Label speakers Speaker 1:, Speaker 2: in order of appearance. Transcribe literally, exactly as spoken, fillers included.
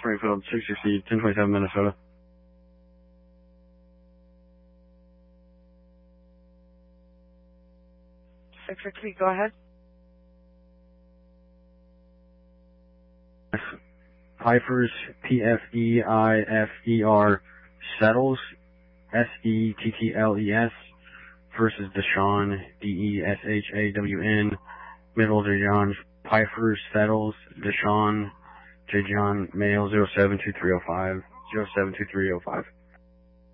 Speaker 1: Springfield, six sixty, ten twenty-seven, Minnesota.
Speaker 2: six sixty, go ahead.
Speaker 1: Pfeiffer's, P F E I F E R, Settles, S E T T L E S, versus Deshawn, D E S H A W N, middle J. John, Pfeiffer's, Settles, Deshawn, J. John, male, zero seven two three zero five, zero seven two three zero five.